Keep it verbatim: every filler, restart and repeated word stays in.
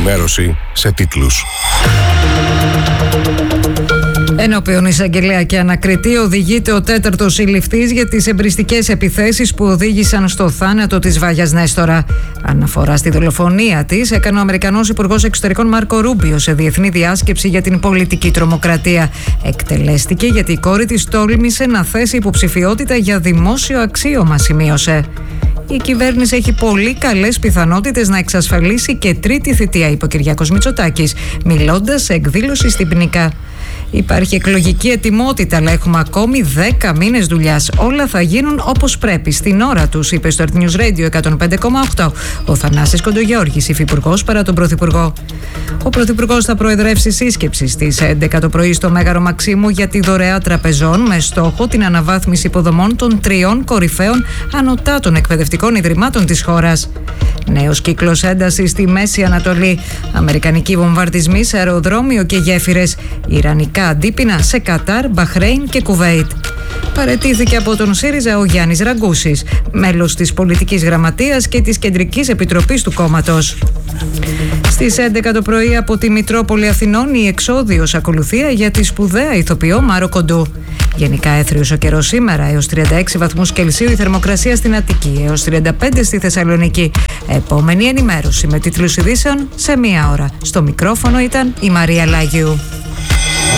ενημέρωση σε τίτλους. Ενώπιον εισαγγελέα και ανακριτή οδηγείται ο τέταρτος συλληφθής για τις εμπριστικές επιθέσεις που οδήγησαν στο θάνατο της Βάγιας Νέστορα. Αναφορά στη δολοφονία της έκανε ο Αμερικανός Υπουργός Εξωτερικών Μάρκο Ρούμπιο σε διεθνή διάσκεψη για την πολιτική τρομοκρατία. Εκτελέστηκε γιατί η κόρη της τόλμησε να θέσει υποψηφιότητα για δημόσιο αξίωμα, σημείωσε. Η κυβέρνηση έχει πολύ καλές πιθανότητες να εξασφαλίσει και τρίτη θητεία, είπε ο Κυριάκος Μητσοτάκης, μιλώντας σε εκδήλωση στην Πνικά. Υπάρχει εκλογική ετοιμότητα, αλλά έχουμε ακόμη δέκα μήνες δουλειάς. Όλα θα γίνουν όπως πρέπει, στην ώρα τους, είπε στο Earth News Radio εκατόν πέντε κόμμα οκτώ ο Θανάσης Κοντογιώργης, υφυπουργός παρά τον Πρωθυπουργό. Ο Πρωθυπουργός θα προεδρεύσει σύσκεψη στις έντεκα το πρωί στο Μέγαρο Μαξίμου για τη δωρεά τραπεζών με στόχο την αναβάθμιση υποδομών των τριών κορυφαίων ανωτάτων εκπαιδευτικών ιδρυμάτων της χώρας. Νέος κύκλος έντασης στη Μέση Ανατολή. Αμερικανικοί βομβαρδισμοί σε αεροδρόμιο και γέφυρες. Ιρανικά αντίπεινα σε Κατάρ, Μπαχρέιν και Κουβέιτ. Παραιτήθηκε από τον ΣΥΡΙΖΑ ο Γιάννης Ραγκούσης, μέλος της Πολιτικής Γραμματείας και της Κεντρικής Επιτροπής του κόμματος. Στις έντεκα το πρωί από τη Μητρόπολη Αθηνών η εξόδιος ακολουθία για τη σπουδαία ηθοποιό Μάρο Κοντού. Γενικά έθριος ο καιρός σήμερα, έως τριάντα έξι βαθμούς Κελσίου η θερμοκρασία στην Αττική, έως τριάντα πέντε στη Θεσσαλονίκη. Επόμενη ενημέρωση με τίτλους ειδήσεων σε μία ώρα. Στο μικρόφωνο ήταν η Μαρία Λάγιου.